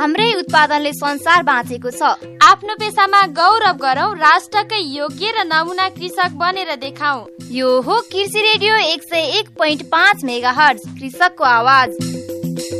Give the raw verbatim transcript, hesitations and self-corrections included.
हाम्रै उत्पादनले संसार बाँचेको छ। आफ्नो पेसामा गौरव गरौँ, राष्ट्रकै योग्य र नमुना कृषक बनेर देखाऊ। यो हो कृषि रेडियो एक सय एक पोइन्ट पाँच मेगा हर्ज, कृषकको आवाज।